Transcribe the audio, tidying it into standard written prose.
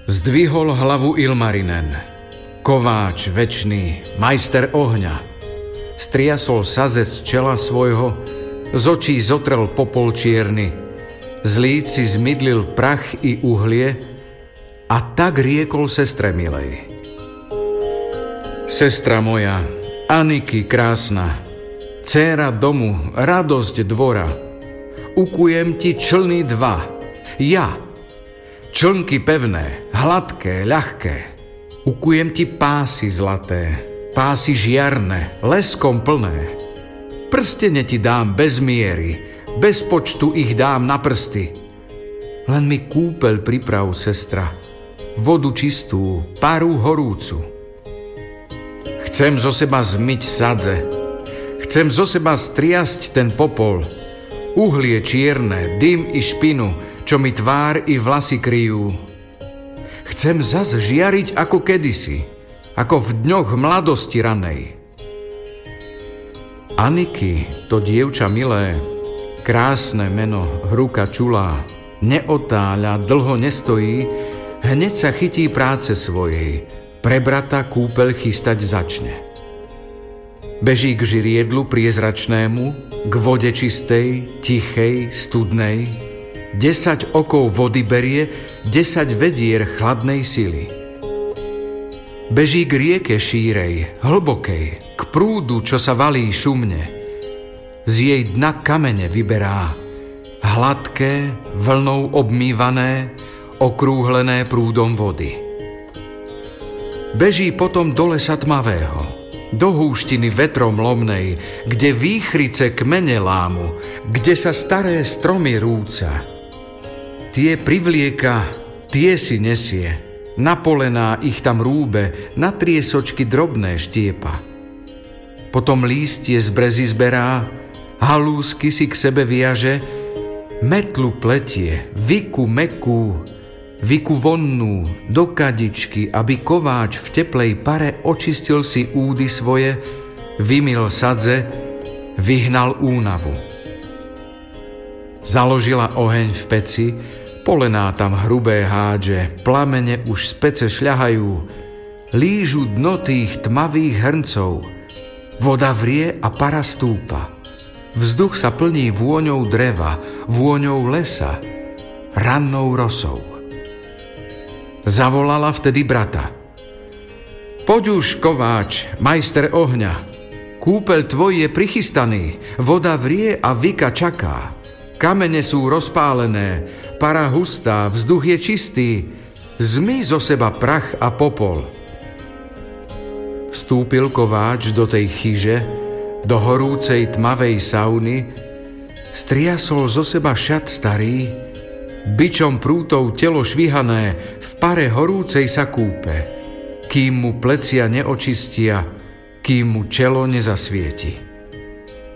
Zdvihol hlavu Ilmarinen, kováč večný, majster ohňa. Striasol saze z čela svojho, z očí zotrel popol čierny, z líc si zmydlil prach i uhlie a tak riekol sestre milej. Sestra moja, Aniky krásna, dcéra domu, radosť dvora, ukujem ti člny dva, ja, člnky pevné, hladké, ľahké, ukujem ti pásy zlaté, pásy žiarne, leskom plné. Prstene ti dám bez miery, bez počtu ich dám na prsty. Len mi kúpeľ priprav, sestra, vodu čistú, paru horúcu. Chcem zo seba zmyť sadze, chcem zo seba striasť ten popol, uhlie čierne, dym i špinu, čo mi tvár i vlasy kryjú. Chcem zas žiariť ako kedysi, ako v dňoch mladosti ranej. Aniky, to dievča milé, krásne meno, hruka čulá, neotáľa, dlho nestojí, hneď sa chytí práce svojej, pre brata kúpeľ chystať začne. Beží k žiriedlu priezračnému, k vode čistej, tichej, studnej, 10 okov vody berie, 10 vedier chladnej sily. Beží k rieke šírej, hlbokej, k prúdu, čo sa valí šumne. Z jej dna kamene vyberá, hladké, vlnou obmývané, okrúhlené prúdom vody. Beží potom do lesa tmavého, do húštiny vetrom lomnej, kde výchrice kmene lámu, kde sa staré stromy rúca. Tie privlieka, tie si nesie, na polená ich tam rúbe, na triesočky drobné štiepa. Potom lístie z brezy zberá, halúsky si k sebe viaže, metlu pletie, viku mekú, viku vonnú, do kadičky, aby kováč v teplej pare očistil si údy svoje, vymyl sadze, vyhnal únavu. Založila oheň v peci, polená tam hrubé hádže, plamene už z pece šľahajú, lížu dno tých tmavých hrncov, voda vrie a para stúpa. Vzduch sa plní vôňou dreva, vôňou lesa, rannou rosou. Zavolala vtedy brata. Poď už, kováč, majster ohňa, kúpeľ tvoj je prichystaný, voda vrie a vika čaká, kamene sú rozpálené, para hustá, vzduch je čistý, zmyj zo seba prach a popol. Vstúpil kováč do tej chyže, do horúcej tmavej sauny, striasol zo seba šat starý, bičom prútov telo švihané, v pare horúcej sa kúpe, kým mu plecia neočistia, kým mu čelo nezasvieti.